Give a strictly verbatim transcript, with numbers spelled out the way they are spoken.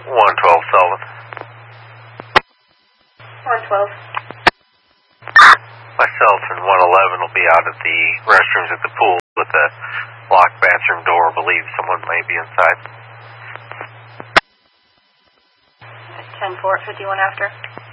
one twelve Sullivan. one twelve. Myself and one eleven will be out at the restrooms at the pool with the locked bathroom door. Believe someone may be inside. ten four at fifty-one after.